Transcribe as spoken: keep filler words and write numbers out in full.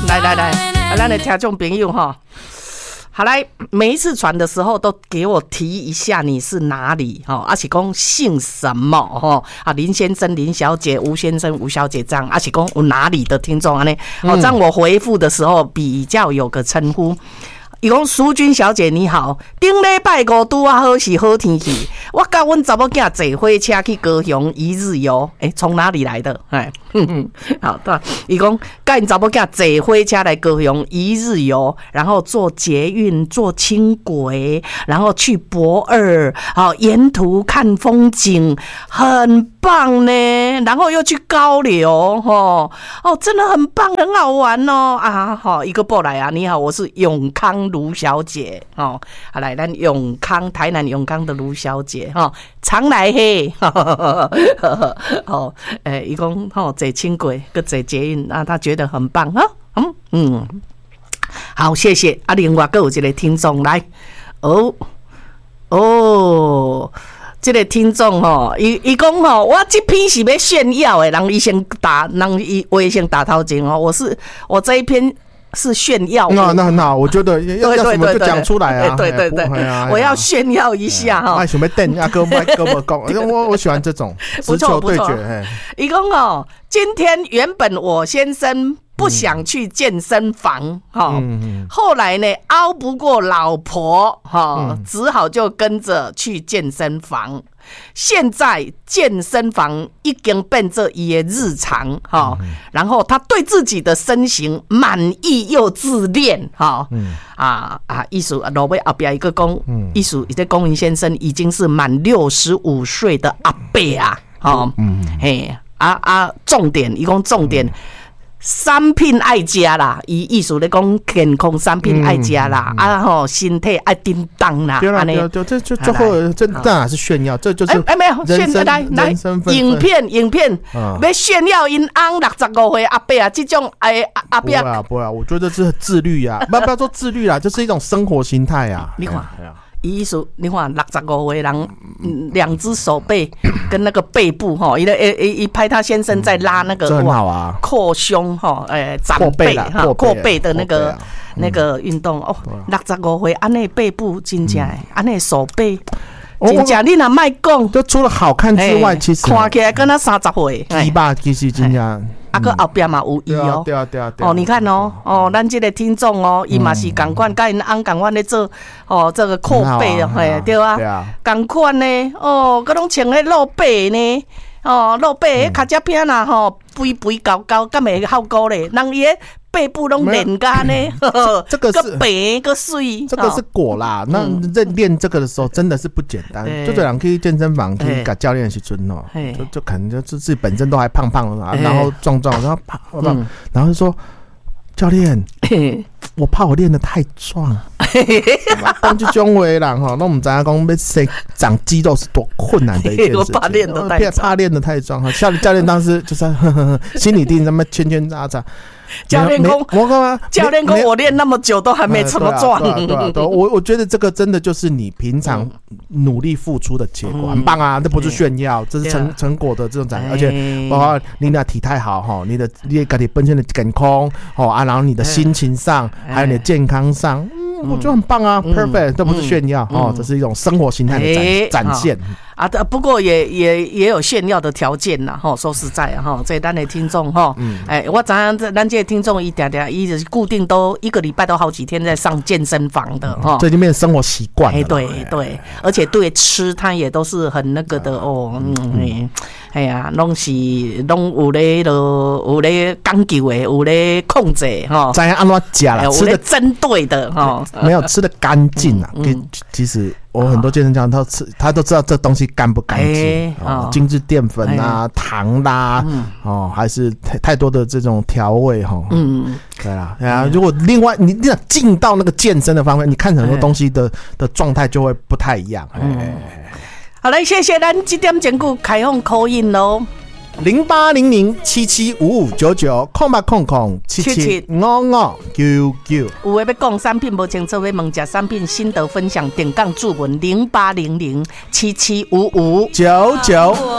来来来，咱的听众朋友哈。好来，每一次传的时候都给我提一下你是哪里哈，而且讲姓什么哈啊，林先生、林小姐、吴先生、吴小姐这样，而且讲我哪里的听众啊呢？哦，这样我回复的时候比较有个称呼。伊讲淑君小姐你好，顶礼拜五拄啊好是好天气，我甲阮查某囝坐火车去高雄一日游，诶、欸，从哪里来的？哎，好，对，伊讲甲因查某囝坐火车来高雄一日游，然后坐捷运、坐轻轨，然后去博二，好，沿途看风景，很棒呢。然后又去高流，哦哦，真的很棒，很好玩哦啊！好，一个过来啊，你好，我是永康卢小姐哦，好来，咱永康台南永康的卢小姐哈、哦，常来嘿，哦，诶，伊讲吼坐轻轨，搁坐捷运啊，他觉得很棒哈，嗯嗯，好，谢谢啊。另外搁有一个听众来，哦哦。这个听众吼，伊伊讲吼，我这篇是要炫耀的，人伊先打，人伊我先打头前哦，我是我这一篇是炫耀。 那那那，我觉得要要什么就讲出来啊！ 对对对，我要炫耀一下哈。 哎，想要等阿哥麦哥我讲，我我喜欢这种直球对决。 伊讲哦，今天原本我先生不想去健身房，哈、嗯嗯，后来呢熬不过老婆，哈、嗯，只好就跟着去健身房。现在健身房已经变成伊的日常，哈、嗯，然后他对自己的身形满意又自恋，哈、嗯，啊啊，意思落尾后边一个讲，意思伊在公云先生已经是满六十五岁的阿伯啊，哈、嗯，嘿，啊啊，重点，伊讲重点。嗯产品爱食啦，伊意思咧讲健康产品爱食啦，嗯嗯、啊吼身体爱叮当啦， 对啦对啦，这这这最后这当然是炫耀，这就是哎、欸欸、没有炫耀来来影片影片、嗯、要炫耀因翁六十五岁阿伯啊，这种哎阿伯不啊不啊，我觉得这是自律啊，不不要说自律啦，这是一种生活心态啊， 你看。哎呀意思，你看六十五岁人，两只手背跟那个背部哈，一一一拍他先生在拉那个哇，扩胸哈，诶，展背哈，扩背的那个那个运动哦，六十五岁安内背部真正诶，安内手背。真正你若莫讲， 就除了好看之外，其实看起来跟他三十岁， 鸡巴其实真正。 啊，个后边嘛有伊哦， 对啊对啊对啊。 哦，你看哦，哦，咱这个听众哦，伊嘛是共款，甲因翁共款咧做哦，这个扩背哦，嘿，对啊，共款呢，哦，佮拢穿迄露背呢，哦，露背迄卡只片啦吼，肥肥高高，敢会效果咧，人伊背部拢练干呢， 这个是白个水， 这个是果啦。那在练这个的时候，真的是不简单。就这样去健身房去给教练去尊哦，就就可能就自己本身都还胖胖的，然后壮壮，然后胖，然后就说教练，我怕我练得太壮。当这种话人哈，那我们知道讲要谁长肌肉是多困难的一件事情。 我怕练得太壮， 怕练得太壮哈。教教练当时就是呵呵呵心里定那么圈圈叉叉。 教练讲，我干嘛？教练讲，我练那么久都还没这么壮。 对啊，对啊，对啊，我我觉得这个真的就是你平常努力付出的结果，很棒啊！这不是炫耀，这是成成果的这种展现，而且包括你的体态好哈，你的你自己本身的健康哦啊，然后你的心情上，还有你的健康上。我觉得很棒啊、嗯、，perfect， 这不是炫耀、嗯、哦，这是一种生活形态的展、欸、展现啊。不过也也也有炫耀的条件啦，哈。说实在哈，这咱的听众哈，哎、嗯，我知影这咱这听众一点点，一直固定都一个礼拜都好几天在上健身房的哈、嗯， 这已经变成生活习惯了。哎， 对对，而且对吃他也都是很那个的哦，嗯嗯。哎呀，拢是拢有咧咯，有咧讲究的，有咧控制哈， 知影安怎食啦， 吃的针对的哈， 没有吃的干净啊。嗯，其实我很多健身教练他吃，他都知道这东西干不干净、哦，精致淀粉啊、欸、糖啦、啊嗯，哦，还是太太多的这种调味哈。嗯，对啦，对啊。如果另外你你进到那个健身的方面，你看很多东西的、欸、的状态就会不太一样。嗯。欸好嘞，谢谢咱这点钟久开放call in咯， 零八零零七七五五九九空八空空七七五五九九。 有诶要讲产品无清楚，要问价产品心得分享，点杠注文零八零零七七五五九九。